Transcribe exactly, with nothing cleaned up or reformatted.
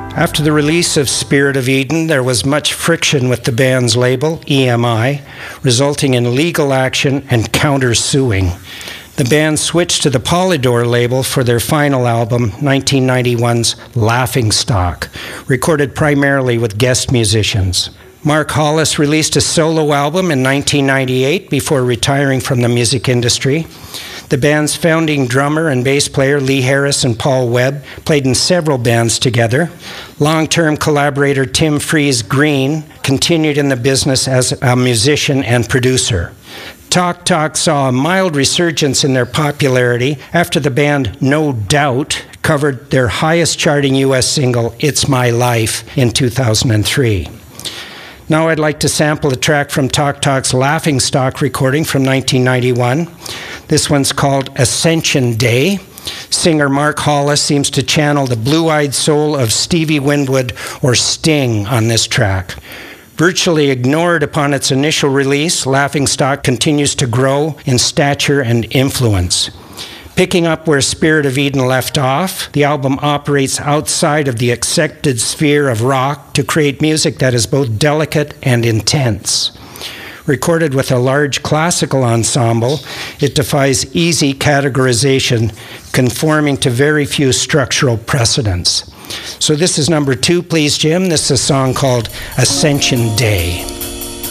After the release of Spirit of Eden, there was much friction with the band's label, E M I, resulting in legal action and counter-suing. The band switched to the Polydor label for their final album, nineteen ninety-one's Laughing Stock, recorded primarily with guest musicians. Mark Hollis released a solo album in nineteen ninety-eight before retiring from the music industry. The band's founding drummer and bass player, Lee Harris and Paul Webb, played in several bands together. Long-term collaborator Tim Fries-Green continued in the business as a musician and producer. Talk Talk saw a mild resurgence in their popularity after the band No Doubt covered their highest charting U S single, It's My Life, in two thousand three. Now I'd like to sample a track from Talk Talk's Laughing Stock recording from nineteen ninety-one. This one's called Ascension Day. Singer Mark Hollis seems to channel the blue-eyed soul of Stevie Winwood or Sting on this track. Virtually ignored upon its initial release, Laughing Stock continues to grow in stature and influence. Picking up where Spirit of Eden left off, the album operates outside of the accepted sphere of rock to create music that is both delicate and intense. Recorded with a large classical ensemble, it defies easy categorization, conforming to very few structural precedents. So this is number two, please, Jim. This is a song called Ascension Day.